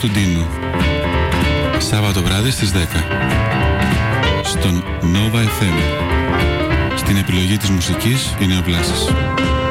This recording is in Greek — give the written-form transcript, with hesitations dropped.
Κωνσταντίνου. Σάββατο βράδυ στις 10 στον Nova FM. Στην επιλογή της μουσικής είναι ο Βλάσης.